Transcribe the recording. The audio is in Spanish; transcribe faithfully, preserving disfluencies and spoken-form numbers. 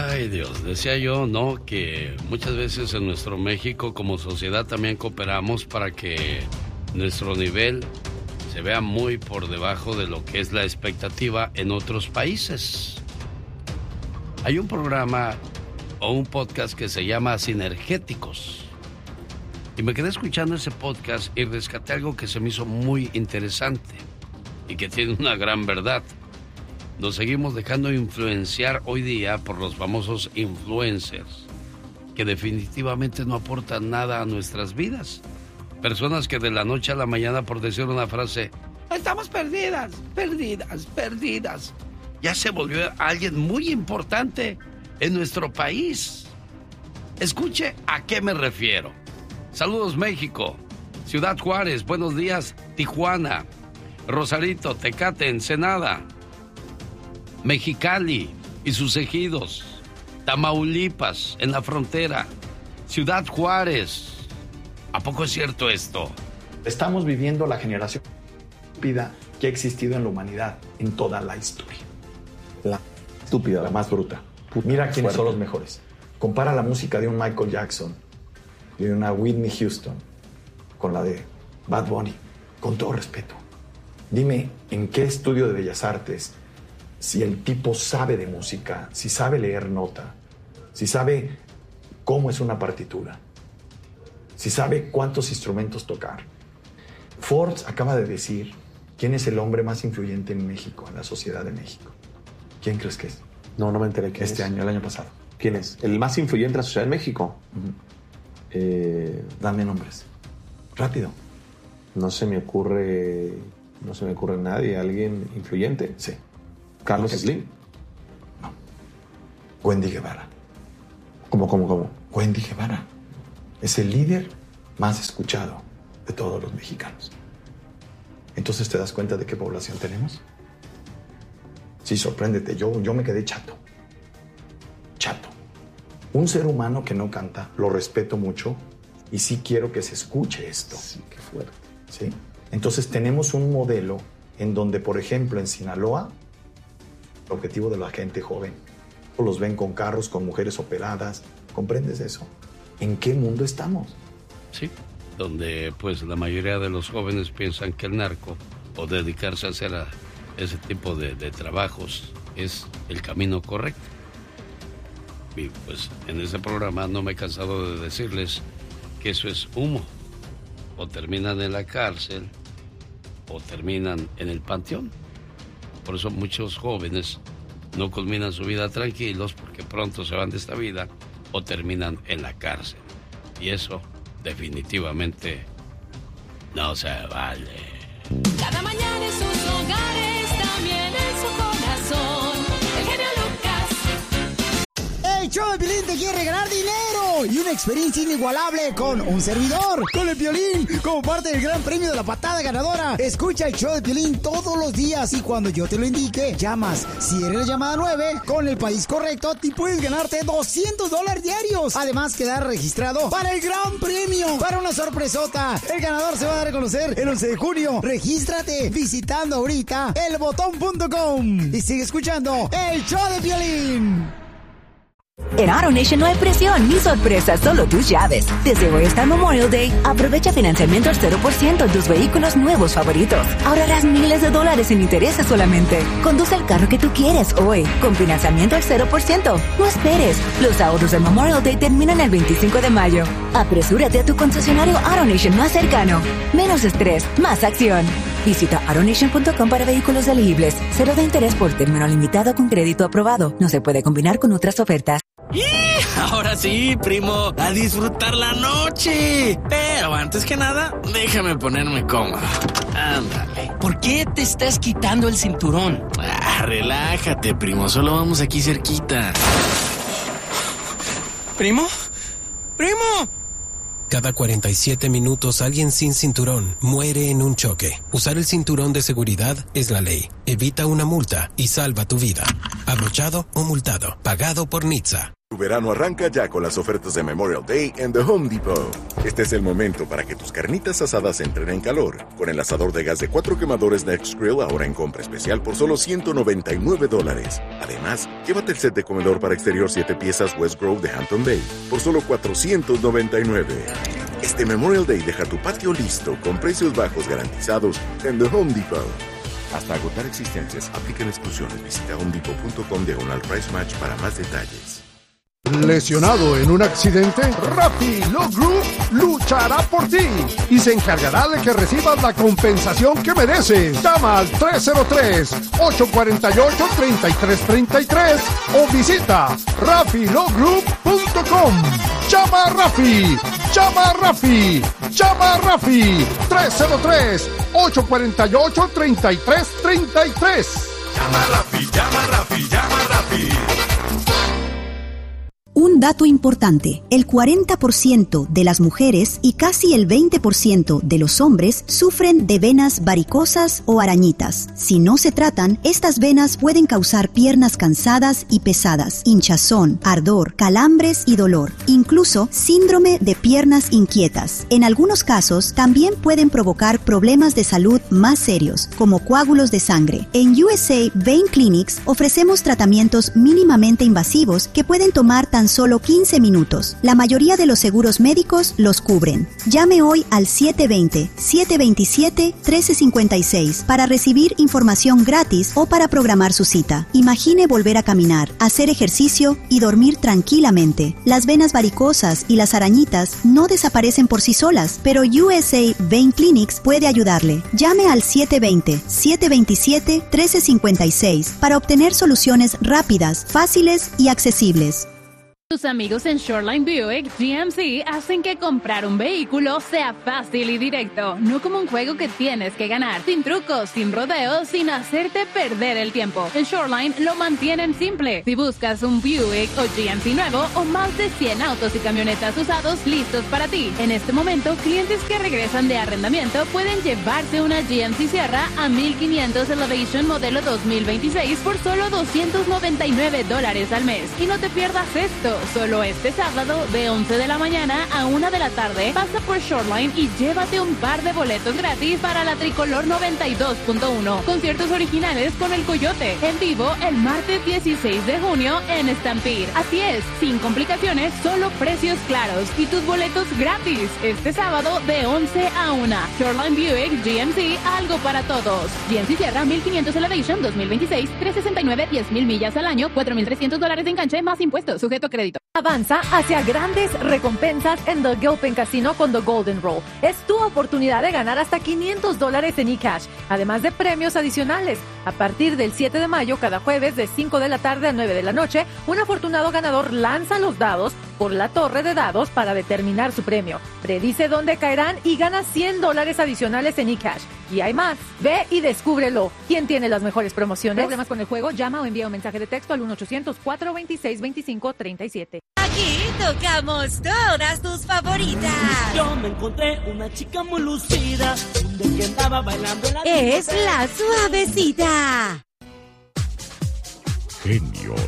Ay, Dios, decía yo, ¿no? Que muchas veces en nuestro México como sociedad también cooperamos para que nuestro nivel se vea muy por debajo de lo que es la expectativa en otros países. Hay un programa o un podcast que se llama Sinergéticos. Y me quedé escuchando ese podcast y rescaté algo que se me hizo muy interesante y que tiene una gran verdad. Nos seguimos dejando influenciar hoy día por los famosos influencers, que definitivamente no aportan nada a nuestras vidas. Personas que de la noche a la mañana, por decir una frase, estamos perdidas, perdidas, perdidas, ya se volvió alguien muy importante en nuestro país. Escuche a qué me refiero. Saludos, México, Ciudad Juárez, buenos días, Tijuana, Rosarito, Tecate, Ensenada, Mexicali y sus ejidos, Tamaulipas, en la frontera, Ciudad Juárez. ¿A poco es cierto esto? Estamos viviendo la generación estúpida que ha existido en la humanidad en toda la historia. La estúpida, la más bruta. Mira quiénes son los mejores. Compara la música de un Michael Jackson, de una Whitney Houston, con la de Bad Bunny, con todo respeto. Dime, ¿en qué estudio de Bellas Artes, si el tipo sabe de música, si sabe leer nota, si sabe cómo es una partitura, si sabe cuántos instrumentos tocar? Forbes acaba de decir quién es el hombre más influyente en México, en la sociedad de México. ¿Quién crees que es? No, no me enteré quién Este es. año, el año pasado. ¿Quién es? ¿El más influyente en la sociedad de México? Uh-huh. Eh, Dame nombres. Rápido. no se me ocurre, no se me ocurre nadie, alguien influyente. Sí. Carlos Slim. No. Wendy Guevara. ¿Cómo, cómo, cómo? Wendy Guevara es el líder más escuchado de todos los mexicanos. Entonces, ¿te das cuenta de qué población tenemos? Sí, sorpréndete. Yo, yo me quedé chato. Chato. Un ser humano que no canta, lo respeto mucho y sí quiero que se escuche esto. Sí, qué fuerte. ¿Sí? Entonces, tenemos un modelo en donde, por ejemplo, en Sinaloa, el objetivo de la gente joven, los ven con carros, con mujeres operadas. ¿Comprendes eso? ¿En qué mundo estamos? Sí, donde pues la mayoría de los jóvenes piensan que el narco o dedicarse a hacer a ese tipo de, de trabajos es el camino correcto. Y pues en ese programa no me he cansado de decirles que eso es humo. O terminan en la cárcel o terminan en el panteón. Por eso muchos jóvenes no culminan su vida tranquilos porque pronto se van de esta vida o terminan en la cárcel. Y eso definitivamente no se vale. Cada mañana en sus hogares, también en su corazón, el genio Lucas. El show de Piolín te quiere regalar dinero y una experiencia inigualable con un servidor, con el Piolín, como parte del gran premio de la patada ganadora. Escucha el show de Piolín todos los días y cuando yo te lo indique, llamas. Si eres la llamada nueve, con el país correcto, te puedes ganarte doscientos dólares diarios. Además, quedar registrado para el gran premio, para una sorpresota. El ganador se va a dar a conocer el once de junio. Regístrate visitando ahorita el botón punto com y sigue escuchando el show de Piolín. En AutoNation no hay presión ni sorpresa, solo tus llaves. Desde hoy hasta Memorial Day, aprovecha financiamiento al cero por ciento en tus vehículos nuevos favoritos. Ahorrarás miles de dólares en intereses solamente. Conduce el carro que tú quieres hoy, con financiamiento al cero por ciento. No esperes, los ahorros del Memorial Day terminan el veinticinco de mayo. Apresúrate a tu concesionario AutoNation más cercano. Menos estrés, más acción. Visita autonation punto com para vehículos elegibles. Cero de interés por término limitado con crédito aprobado. No se puede combinar con otras ofertas. ¡Y! Ahora sí, primo, a disfrutar la noche. Pero antes que nada, déjame ponerme cómodo. Ándale. ¿Por qué te estás quitando el cinturón? Ah, relájate, primo, solo vamos aquí cerquita. ¿Primo? ¡Primo! Cada cuarenta y siete minutos alguien sin cinturón muere en un choque. Usar el cinturón de seguridad es la ley. Evita una multa y salva tu vida. Abrochado o multado. Pagado por N H T S A. verano arranca ya con las ofertas de Memorial Day en The Home Depot. Este es el momento para que tus carnitas asadas entren en calor. Con el asador de gas de cuatro quemadores Next Grill ahora en compra especial por solo ciento noventa y nueve dólares. Además, llévate el set de comedor para exterior siete piezas West Grove de Hampton Bay por solo cuatrocientos noventa y nueve. Este Memorial Day deja tu patio listo con precios bajos garantizados en The Home Depot. Hasta agotar existencias, aplican exclusiones. Visita homedepot.com diagonal price match para más detalles. ¿Lesionado en un accidente? Rappi Law Group luchará por ti y se encargará de que recibas la compensación que mereces. Llama al tres cero tres, ocho cuatro ocho, tres tres tres tres o visita rappi law group punto com. Llama a Rappi, llama a Rappi, llama a Rappi. tres cero tres, ocho cuatro ocho, tres tres tres tres. Llama a Rappi, llama a Rappi, llama a Rappi. Un dato importante, el cuarenta por ciento de las mujeres y casi el veinte por ciento de los hombres sufren de venas varicosas o arañitas. Si no se tratan, estas venas pueden causar piernas cansadas y pesadas, hinchazón, ardor, calambres y dolor, incluso síndrome de piernas inquietas. En algunos casos, también pueden provocar problemas de salud más serios, como coágulos de sangre. En U S A Vein Clinics ofrecemos tratamientos mínimamente invasivos que pueden tomar tan solo quince minutos. La mayoría de los seguros médicos los cubren. Llame hoy al siete dos cero, siete dos siete, uno tres cinco seis para recibir información gratis o para programar su cita. Imagine volver a caminar, hacer ejercicio y dormir tranquilamente. Las venas varicosas y las arañitas no desaparecen por sí solas, pero U S A Vein Clinics puede ayudarle. Llame al siete dos cero, siete dos siete, uno tres cinco seis para obtener soluciones rápidas, fáciles y accesibles. Tus amigos en Shoreline Buick G M C hacen que comprar un vehículo sea fácil y directo, no como un juego que tienes que ganar, sin trucos, sin rodeos, sin hacerte perder el tiempo. En Shoreline lo mantienen simple. Si buscas un Buick o G M C nuevo o más de cien autos y camionetas usados listos para ti. En este momento, clientes que regresan de arrendamiento pueden llevarse una G M C Sierra a mil quinientos Elevation modelo dos mil veintiséis por solo doscientos noventa y nueve dólares al mes. Y no te pierdas esto. Solo este sábado de once de la mañana a una de la tarde pasa por Shoreline y llévate un par de boletos gratis para la Tricolor noventa y dos punto uno. Conciertos originales con El Coyote en vivo el martes dieciséis de junio en Stampede. Así es, sin complicaciones, solo precios claros y tus boletos gratis. Este sábado de once a una. Shoreline Buick G M C, algo para todos. G M C Sierra mil quinientos Elevation dos mil veintiséis, trescientos sesenta y nueve, diez mil millas al año, cuatro mil trescientos dólares de enganche más impuestos, sujeto a crédito. Avanza hacia grandes recompensas en The Gilpin Casino con The Golden Roll. Es tu oportunidad de ganar hasta quinientos dólares en eCash, además de premios adicionales. A partir del siete de mayo, cada jueves de cinco de la tarde a nueve de la noche, un afortunado ganador lanza los dados por la torre de dados para determinar su premio. Predice dónde caerán y gana cien dólares adicionales en eCash. Y hay más. Ve y descúbrelo. ¿Quién tiene las mejores promociones? ¿Problemas con el juego? Llama o envía un mensaje de texto al uno ochocientos, cuatro veintiséis, veinticinco treinta y siete. Aquí tocamos todas tus favoritas. Yo me encontré una chica muy lucida, de que andaba bailando en la Es la Suavecita. Genio